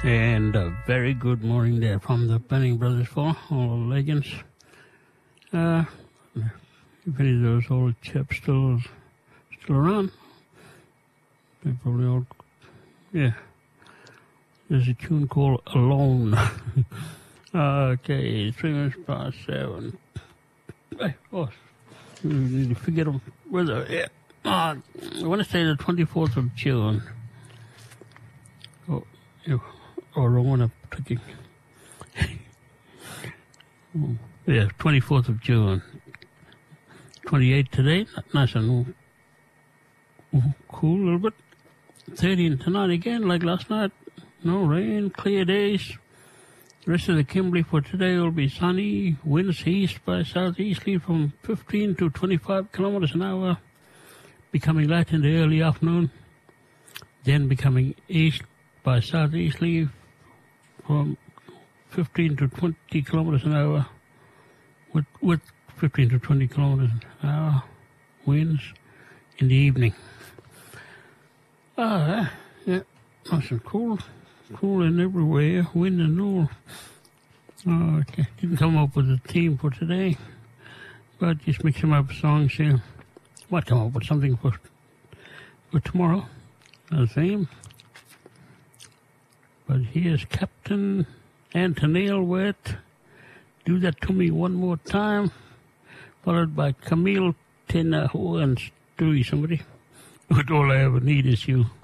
And a very good morning there from the Benning Brothers for all the legends. If any of those old chaps still around, they probably all, yeah. There's a tune called Alone. Okay, 3 minutes past 7. Hey, oh, we need to forget them. Weather, yeah. I want to say the 24th of June. Oh, yeah. Or wrong one I'm clicking. Yeah, 24th of June. 28 today, nice and cool a little bit. 30 tonight again, like last night. No rain, clear days. The rest of the Kimberley for today will be sunny. Winds east by southeasterly from 15 to 25 kilometers an hour. Becoming light in the early afternoon. Then becoming east by southeasterly from 15 to 20 kilometers an hour, with 15 to 20 kilometers an hour winds in the evening. Yeah, nice and cool in everywhere, wind and all. Okay, didn't come up with a theme for today, but just mixing up songs here. Might come up with something for tomorrow, a theme. But here's Captain Antonio with Do That To Me One More Time, followed by Camille Tenaho and Stewie, somebody. But all I ever need is you.